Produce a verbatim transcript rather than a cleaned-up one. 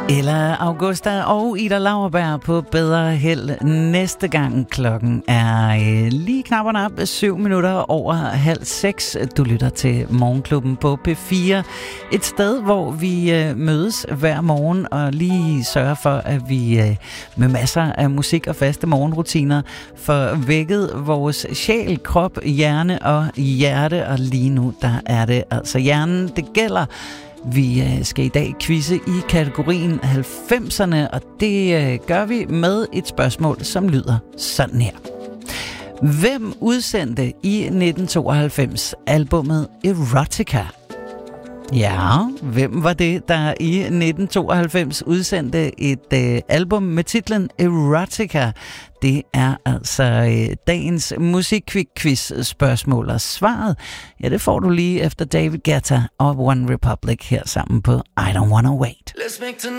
Ella Augusta og Ida Lauerberg på bedre held næste gang. Klokken er øh, lige knapperne op syv minutter over halv seks. Du lytter til Morgenklubben på P fire. Et sted, hvor vi øh, mødes hver morgen og lige sørger for, at vi øh, med masser af musik og faste morgenrutiner får vækket vores sjæl, krop, hjerne og hjerte. Og lige nu, der er det altså hjernen, det gælder. Vi skal i dag quizze i kategorien halvfemserne, og det gør vi med et spørgsmål, som lyder sådan her. Hvem udsendte i nitten tooghalvfems albummet Erotica? Ja, hvem var det, der i nitten tooghalvfems udsendte et øh, album med titlen Erotica? Det er altså øh, dagens musikquiz-spørgsmål, og svaret, ja, det får du lige efter David Guetta og One Republic her sammen på I Don't Wanna Wait.